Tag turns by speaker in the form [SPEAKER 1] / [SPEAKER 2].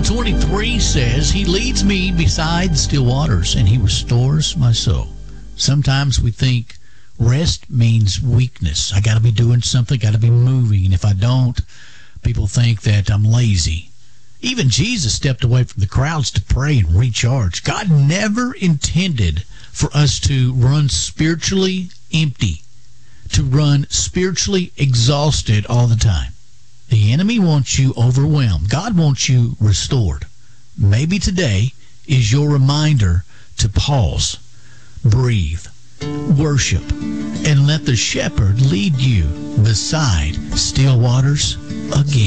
[SPEAKER 1] 23 says, He leads me beside still waters, and He restores my soul. Sometimes we think rest means weakness. I got to be doing something, got to be moving. And if I don't, people think that I'm lazy. Even Jesus stepped away from the crowds to pray and recharge. God never intended for us to run spiritually empty, to run spiritually exhausted all the time. The enemy wants you overwhelmed. God wants you restored. Maybe today is your reminder to pause, breathe, worship, and let the shepherd lead you beside still waters again.